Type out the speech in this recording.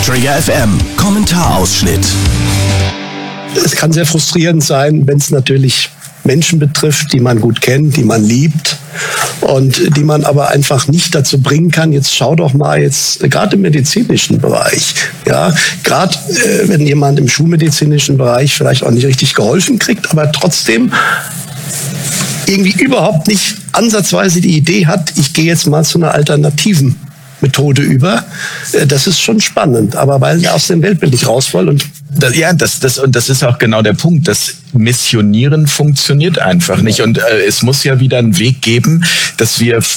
Trigger FM Kommentarausschnitt. Es kann sehr frustrierend sein, wenn es natürlich Menschen betrifft, die man gut kennt, die man liebt und die man aber einfach nicht dazu bringen kann, jetzt schau doch mal jetzt, gerade im medizinischen Bereich, ja, gerade wenn jemand im schulmedizinischen Bereich vielleicht auch nicht richtig geholfen kriegt, aber trotzdem irgendwie überhaupt nicht ansatzweise die Idee hat, ich gehe jetzt mal zu einer alternativen Methode über. Das ist schon spannend, aber weil er aus dem Weltbild nicht raus will und das ist auch genau der Punkt. Das Missionieren funktioniert einfach nicht. Und es muss ja wieder einen Weg geben, dass wir